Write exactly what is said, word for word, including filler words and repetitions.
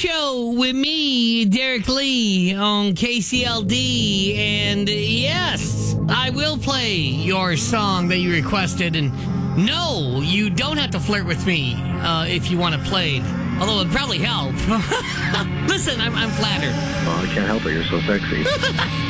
Show with me, Derek Lee, on K C L D. And yes, I will play your song that you requested. And no, you don't have to flirt with me uh, if you want to play it. Although it'd probably help. Listen, I'm, I'm flattered. Oh, I can't help it. You're so sexy.